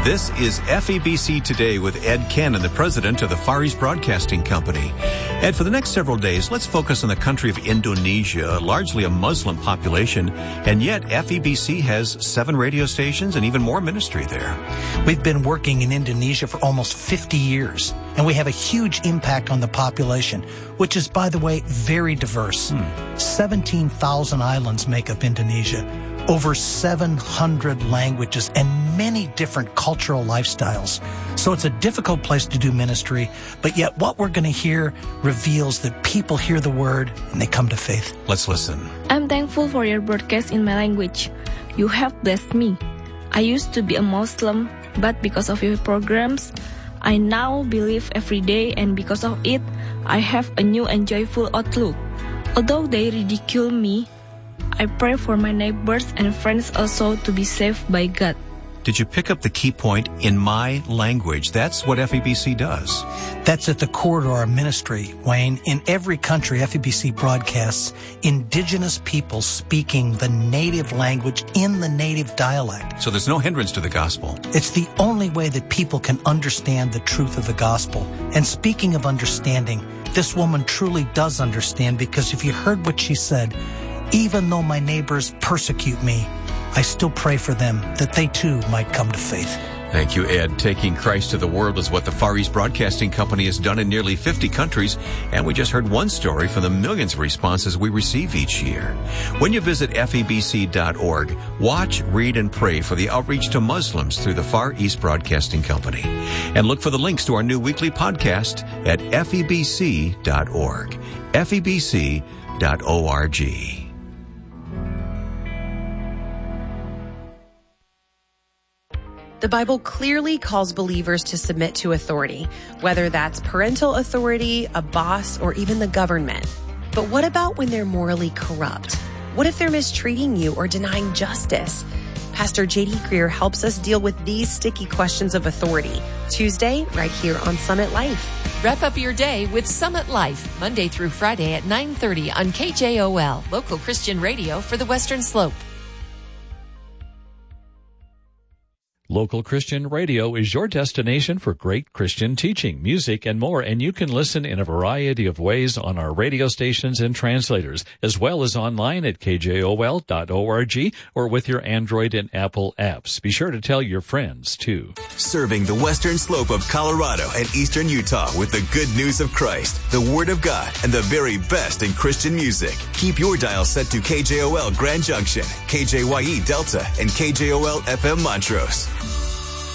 This is FEBC Today with Ed Cannon, the president of the Far East Broadcasting Company. Ed, for the next several days, let's focus on the country of Indonesia, largely a Muslim population, and yet FEBC has 7 radio stations and even more ministry there. We've been working in Indonesia for almost 50 years, and we have a huge impact on the population, which is, by the way, very diverse. 17,000 islands make up Indonesia, over 700 languages, and many different cultural lifestyles. So it's a difficult place to do ministry, but yet what we're going to hear reveals that people hear the word and they come to faith. Let's listen. I'm thankful for your broadcast in my language. You have blessed me. I used to be a Muslim, but because of your programs, I now believe every day, and because of it, I have a new and joyful outlook. Although they ridicule me, I pray for my neighbors and friends also to be saved by God. Did you pick up the key point, in my language? That's what FEBC does. That's at the core to our ministry, Wayne. In every country, FEBC broadcasts indigenous people speaking the native language in the native dialect. So there's no hindrance to the gospel. It's the only way that people can understand the truth of the gospel. And speaking of understanding, this woman truly does understand, because if you heard what she said, even though my neighbors persecute me, I still pray for them that they too might come to faith. Thank you, Ed. Taking Christ to the world is what the Far East Broadcasting Company has done in nearly 50 countries, and we just heard one story from the millions of responses we receive each year. When you visit FEBC.org, watch, read, and pray for the outreach to Muslims through the Far East Broadcasting Company. And look for the links to our new weekly podcast at FEBC.org. FEBC.org. The Bible clearly calls believers to submit to authority, whether that's parental authority, a boss, or even the government. But what about when they're morally corrupt? What if they're mistreating you or denying justice? Pastor J.D. Greer helps us deal with these sticky questions of authority. Tuesday, right here on Summit Life. Wrap up your day with Summit Life, Monday through Friday at 9:30 on KJOL, local Christian radio for the Western Slope. Local Christian Radio is your destination for great Christian teaching, music, and more, and you can listen in a variety of ways on our radio stations and translators, as well as online at kjol.org or with your Android and Apple apps. Be sure to tell your friends, too. Serving the western slope of Colorado and eastern Utah with the good news of Christ, the Word of God, and the very best in Christian music. Keep your dial set to KJOL Grand Junction, KJYE Delta, and KJOL FM Montrose.